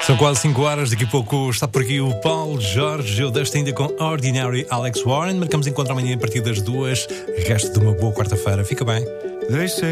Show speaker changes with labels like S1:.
S1: São quase 5 horas, daqui a pouco está por aqui o Paulo Jorge. Eu deste ainda com Ordinary Alex Warren. Marcamos encontro amanhã a partir das 2. Resto de uma boa quarta-feira. Fica bem.